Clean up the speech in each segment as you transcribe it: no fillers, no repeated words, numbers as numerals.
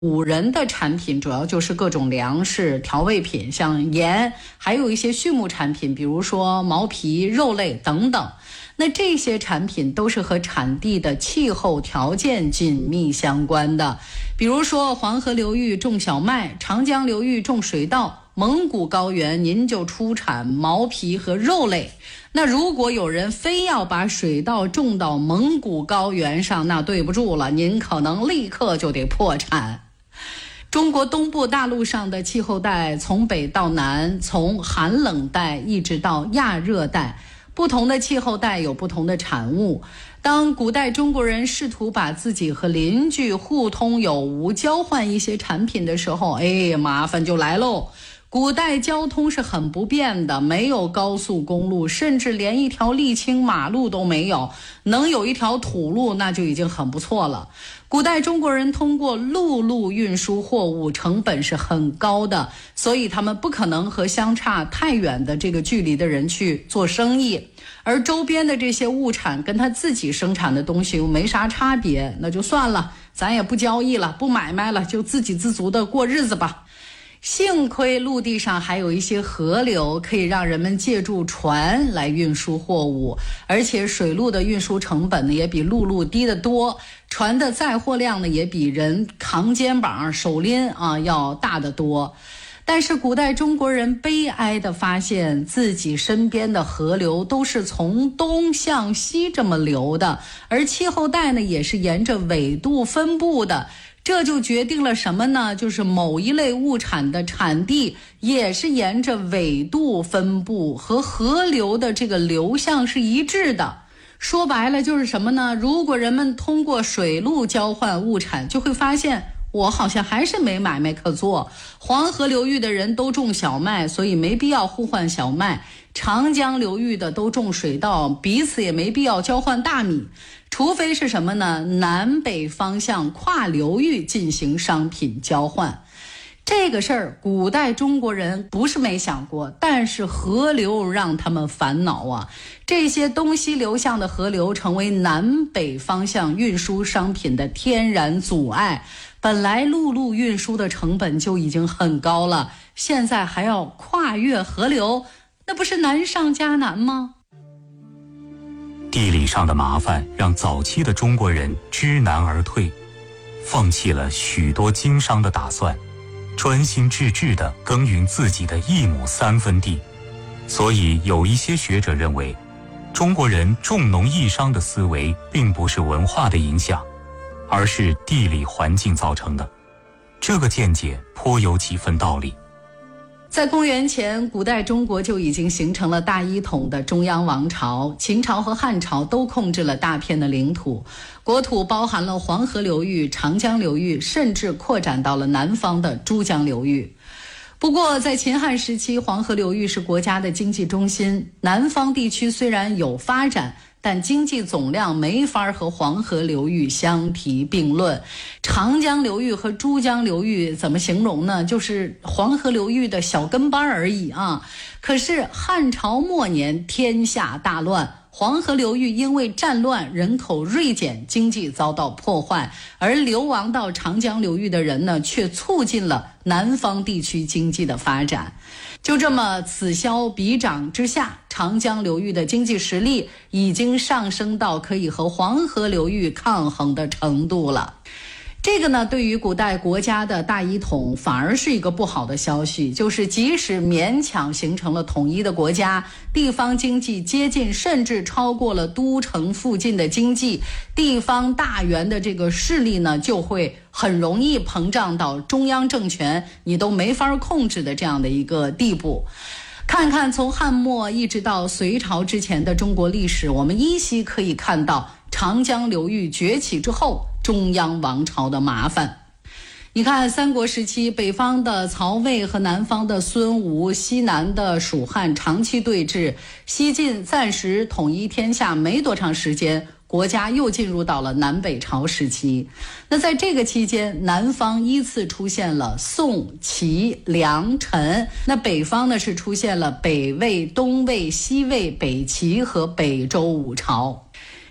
古人的产品主要就是各种粮食、调味品，像盐，还有一些畜牧产品，比如说毛皮、肉类等等。那这些产品都是和产地的气候条件紧密相关的。比如说黄河流域种小麦，长江流域种水稻，蒙古高原您就出产毛皮和肉类。那如果有人非要把水稻种到蒙古高原上，那对不住了，您可能立刻就得破产。中国东部大陆上的气候带从北到南，从寒冷带一直到亚热带，不同的气候带有不同的产物。当古代中国人试图把自己和邻居互通有无，交换一些产品的时候，麻烦就来喽。古代交通是很不便的，没有高速公路，甚至连一条沥青马路都没有，能有一条土路那就已经很不错了。古代中国人通过陆路运输货物，成本是很高的，所以他们不可能和相差太远的这个距离的人去做生意，而周边的这些物产跟他自己生产的东西又没啥差别，那就算了，咱也不交易了，不买卖了，就自给自足的过日子吧。幸亏陆地上还有一些河流，可以让人们借助船来运输货物，而且水路的运输成本呢也比陆路低得多，船的载货量呢也比人扛肩膀手拎要大得多。但是古代中国人悲哀地发现，自己身边的河流都是从东向西这么流的，而气候带呢也是沿着纬度分布的。这就决定了什么呢？就是某一类物产的产地也是沿着纬度分布，和河流的这个流向是一致的。说白了就是什么呢？如果人们通过水路交换物产，就会发现我好像还是没买卖可做。黄河流域的人都种小麦，所以没必要互换小麦。长江流域的都种水稻，彼此也没必要交换大米。除非是什么呢？南北方向跨流域进行商品交换。这个事儿古代中国人不是没想过，但是河流让他们烦恼啊。这些东西流向的河流成为南北方向运输商品的天然阻碍。本来陆路运输的成本就已经很高了，现在还要跨越河流，那不是难上加难吗？ 地理上的麻烦让早期的中国人知难而退，放弃了许多经商的打算，专心致志地耕耘自己的1亩3分地。所以有一些学者认为，中国人重农抑商的思维并不是文化的影响，而是地理环境造成的。这个见解颇有几分道理。 在公元前，古代中国就已经形成了大一统的中央王朝，秦朝和汉朝都控制了大片的领土，国土包含了黄河流域、长江流域，甚至扩展到了南方的珠江流域。不过在秦汉时期，黄河流域是国家的经济中心，南方地区虽然有发展，但经济总量没法和黄河流域相提并论。长江流域和珠江流域怎么形容呢？就是黄河流域的小跟班而已啊。可是汉朝末年天下大乱，黄河流域因为战乱，人口锐减，经济遭到破坏，而流亡到长江流域的人呢，却促进了南方地区经济的发展。就这么此消彼长之下，长江流域的经济实力已经上升到可以和黄河流域抗衡的程度了。这个呢，对于古代国家的大一统反而是一个不好的消息，就是即使勉强形成了统一的国家，地方经济接近甚至超过了都城附近的经济，地方大员的这个势力呢，就会很容易膨胀到中央政权你都没法控制的这样的一个地步。看看从汉末一直到隋朝之前的中国历史，我们依稀可以看到长江流域崛起之后中央王朝的麻烦。你看三国时期，北方的曹魏和南方的孙吴，西南的蜀汉长期对峙，西晋暂时统一天下没多长时间，国家又进入到了南北朝时期。那在这个期间，南方依次出现了宋、齐、梁、陈，那北方呢是出现了北魏、东魏、西魏、北齐和北周五朝。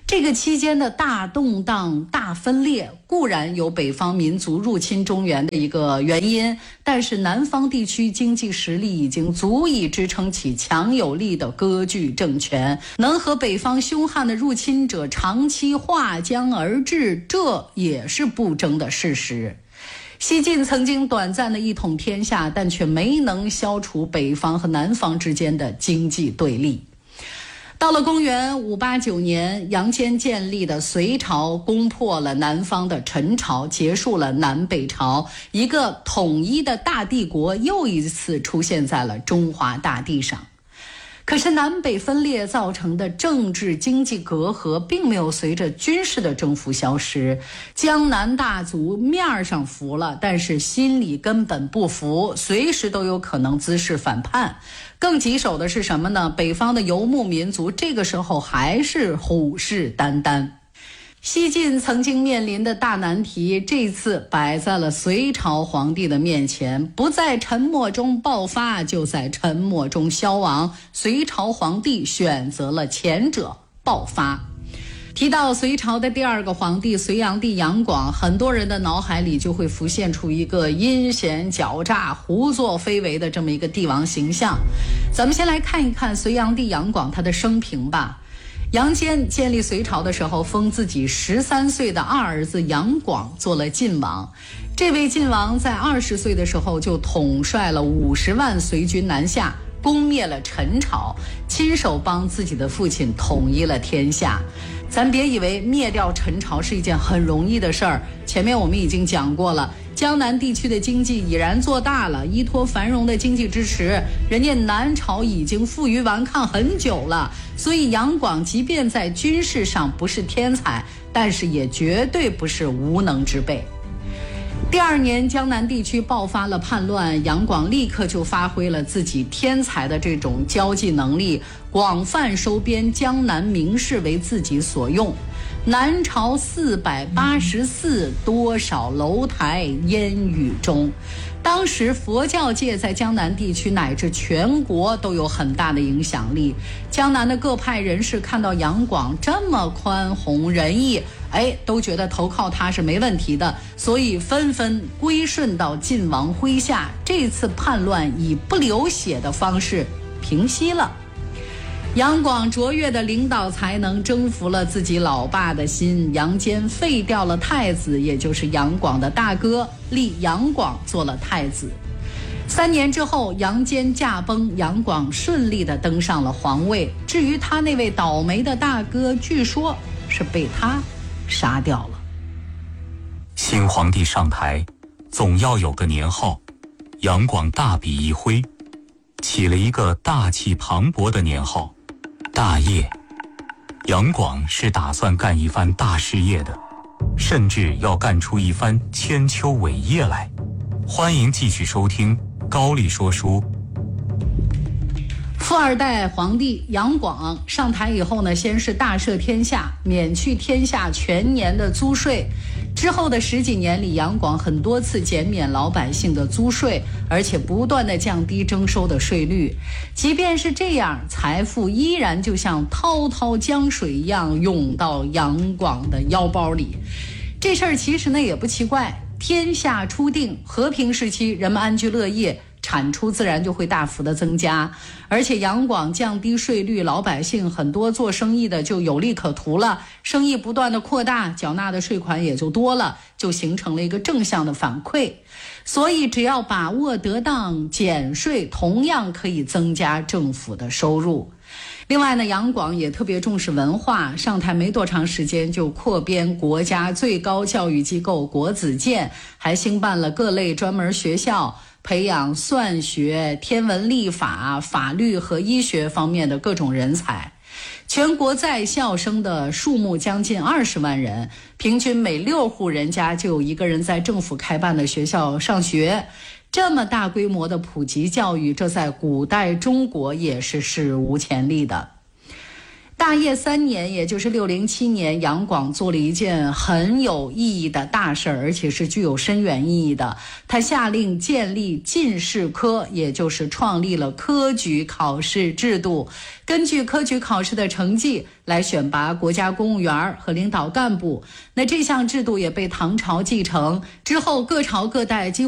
这个期间的大动荡、大分裂，固然有北方民族入侵中原的一个原因，但是南方地区经济实力已经足以支撑起强有力的割据政权，能和北方凶悍的入侵者长期划江而治，这也是不争的事实。西晋曾经短暂的一统天下，但却没能消除北方和南方之间的经济对立。到了公元589年，杨坚建立的隋朝攻破了南方的陈朝，结束了南北朝，一个统一的大帝国又一次出现在了中华大地上。可是南北分裂造成的政治经济隔阂并没有随着军事的征服消失，江南大族面上服了，但是心里根本不服，随时都有可能滋事反叛。更棘手的是什么呢？北方的游牧民族这个时候还是虎视眈眈。西晋曾经面临的大难题，这次摆在了隋朝皇帝的面前，不在沉默中爆发，就在沉默中消亡。隋朝皇帝选择了前者，爆发。提到隋朝的第二个皇帝隋炀帝杨广，很多人的脑海里就会浮现出一个阴险狡诈、胡作非为的这么一个帝王形象。咱们先来看一看隋炀帝杨广他的生平吧。杨坚建立隋朝的时候，封自己13岁的二儿子杨广做了晋王。这位晋王在20岁的时候就统帅了50万隋军南下，攻灭了陈朝，亲手帮自己的父亲统一了天下。咱别以为灭掉陈朝是一件很容易的事儿，前面我们已经讲过了，江南地区的经济已然做大了，依托繁荣的经济支持，人家南朝已经负隅顽抗很久了。所以杨广即便在军事上不是天才，但是也绝对不是无能之辈。第二年，江南地区爆发了叛乱，杨广立刻就发挥了自己天才的这种交际能力，广泛收编江南名士为自己所用。南朝484，多少楼台烟雨中。当时佛教界在江南地区乃至全国都有很大的影响力。江南的各派人士看到杨广这么宽宏仁义，都觉得投靠他是没问题的，所以纷纷归顺到晋王麾下。这次叛乱以不流血的方式平息了。杨广卓越的领导才能征服了自己老爸的心，杨坚废掉了太子，也就是杨广的大哥，立杨广做了太子。3年之后，杨坚驾崩，杨广顺利地登上了皇位。至于他那位倒霉的大哥，据说是被他杀掉了。 新皇帝上台，总要有个年号。杨广大笔一挥，起了一个大气磅礴的年号——大业。杨广是打算干一番大事业的，甚至要干出一番千秋伟业来。欢迎继续收听高丽说书。 富二代皇帝杨广上台以后呢，先是大赦天下，免去天下全年的租税。之后的10几年里，杨广很多次减免老百姓的租税，而且不断地降低征收的税率。即便是这样，财富依然就像滔滔江水一样涌到杨广的腰包里。这事儿其实呢也不奇怪，天下初定，和平时期人们安居乐业，产出自然就会大幅的增加。而且杨广降低税率，老百姓很多做生意的就有利可图了，生意不断的扩大，缴纳的税款也就多了，就形成了一个正向的反馈。所以只要把握得当，减税同样可以增加政府的收入。另外呢，杨广也特别重视文化，上台没多长时间就扩编国家最高教育机构国子监，还兴办了各类专门学校，培养算学、天文历法、法律和医学方面的各种人才。全国在校生的数目将近20万人，平均每6户人家就有1个人在政府开办的学校上学。这么大规模的普及教育，这在古代中国也是史无前例的。 大业3年，也就是607年，杨广做了一件很有意义的大事，而且是具有深远意义的。他下令建立进士科，也就是创立了科举考试制度，根据科举考试的成绩来选拔国家公务员和领导干部。那这项制度也被唐朝继承之后，各朝各代几乎